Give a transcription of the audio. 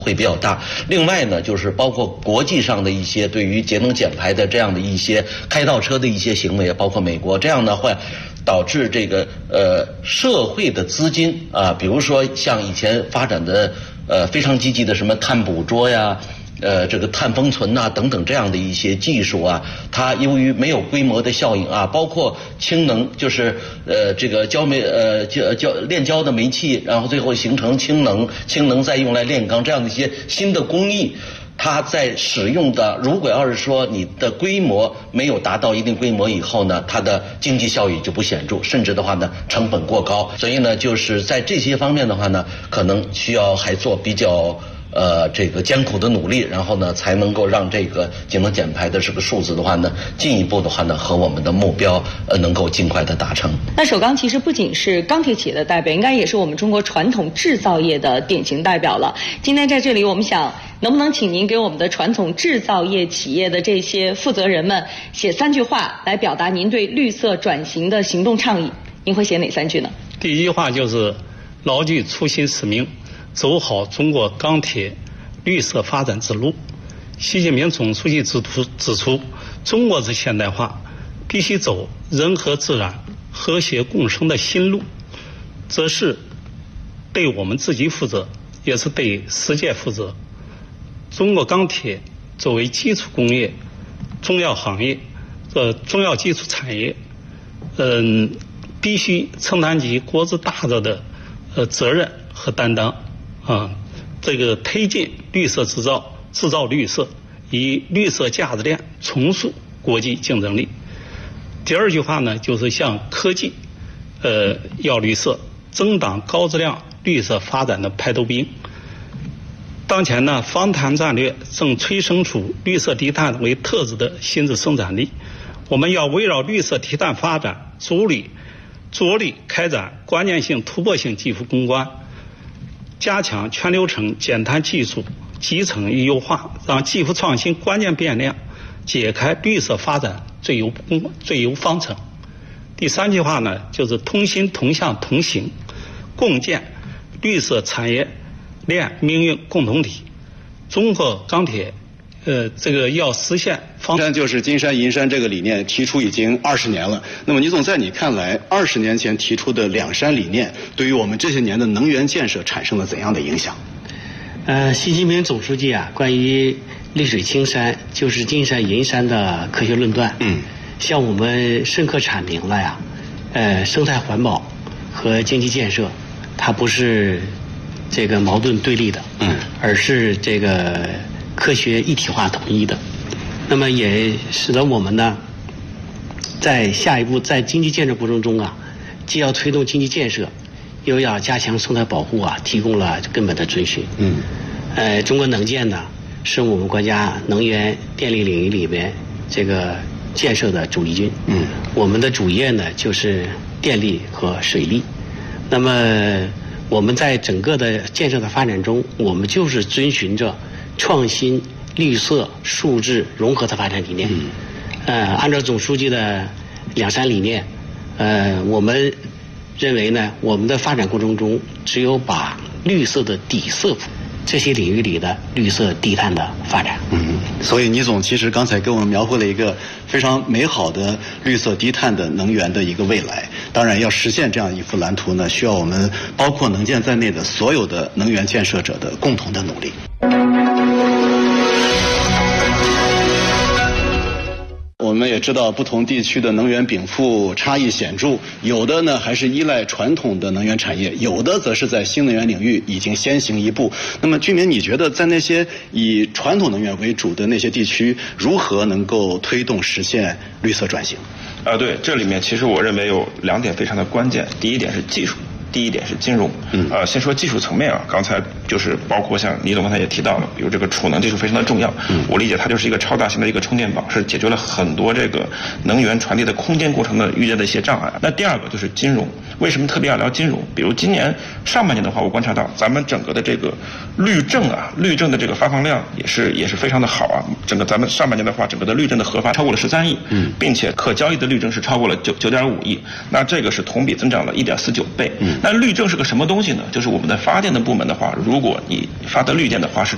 会比较大。另外呢，就是包括国际上的一些对于节能减排的这样的一些开倒车的一些行为，包括美国，这样呢会导致这个社会的资金啊，比如说像以前发展的非常积极的什么碳捕捉呀。这个碳封存呐等等这样的一些技术啊，它由于没有规模的效应啊，包括氢能，就是这个炼焦的煤气，然后最后形成氢能再用来炼钢这样的一些新的工艺。它在使用的，如果要是说你的规模没有达到一定规模以后呢，它的经济效益就不显著，甚至的话呢，成本过高。所以呢，就是在这些方面的话呢，可能需要还做比较这个艰苦的努力，然后呢，才能够让这个节能减排的这个数字的话呢，进一步的话呢，和我们的目标能够尽快的达成。 那首钢其实不仅是钢铁企业的代表，应该也是我们中国传统制造业的典型代表了。今天在这里，我们想能不能请您给我们的传统制造业企业的这些负责人们写3句话，来表达您对绿色转型的行动倡议？您会写哪3句呢？ 第一句话就是牢记初心使命，走好中国钢铁绿色发展之路。习近平总书记指出，中国之现代化必须走人和自然和谐共生的新路，这是对我们自己负责，也是对世界负责。中国钢铁作为基础工业、重要行业、重要基础产业，必须承担起国之大责的责任和担当啊。这个推进绿色制造，制造绿色，以绿色价值链重塑国际竞争力。第二句话呢，就是向科技要绿色，争当高质量绿色发展的排头兵。当前呢，防碳战略正催生出绿色低碳为特质的新质生产力。我们要围绕绿色低碳发展，着力开展关键性突破性技术攻关，加强全流程减碳技术集成与优化，让技术创新关键变量解开绿色发展最优方程。第3句话呢，就是同心同向同行，共建绿色产业链命运共同体。中国钢铁这个要实现金山就是金山银山这个理念提出已经20年了。那么倪总，在你看来，20年前提出的两山理念对于我们这些年的能源建设产生了怎样的影响？ 习近平总书记啊，关于绿水青山就是金山银山的科学论断，向我们深刻阐明了呀，生态环保和经济建设，它不是这个矛盾对立的，而是这个科学一体化统一的。那么也使得我们呢，在下一步在经济建设过程中啊，既要推动经济建设，又要加强生态保护啊，提供了根本的遵循。中国能建呢，是我们国家能源电力领域里面这个建设的主力军。我们的主业呢就是电力和水利。那么我们在整个的建设的发展中，我们就是遵循着创新、绿色、数字融合的发展理念。按照总书记的两山理念，我们认为呢，我们的发展过程中，只有把绿色的底色这些领域里的绿色低碳的发展。 所以倪总其实刚才给我们描绘了一个非常美好的绿色低碳的能源的一个未来。当然，要实现这样一幅蓝图呢，需要我们包括能建在内的所有的能源建设者的共同的努力。我们也知道，不同地区的能源禀赋差异显著，有的呢还是依赖传统的能源产业，有的则是在新能源领域已经先行一步。那么居民，你觉得在那些以传统能源为主的那些地区，如何能够推动实现绿色转型？ 对，这里面其实我认为有2点非常的关键。第一点是技术，第一点是金融。先说技术层面啊，刚才就是包括像倪总刚才也提到了，比如这个储能技术非常的重要。我理解它就是一个超大型的一个充电宝，是解决了很多这个能源传递的空间过程的遇见的一些障碍。那第二个就是金融，为什么特别要聊金融？比如今年上半年的话，我观察到咱们整个的这个绿证的这个发放量也是非常的好啊。整个咱们上半年的话，整个的绿证的核发超过了13亿，并且可交易的绿证是超过了9.5亿，那这个是同比增长了1.49倍。那绿证是个什么东西呢？就是我们的发电的部门的话，如果你发的绿电的话是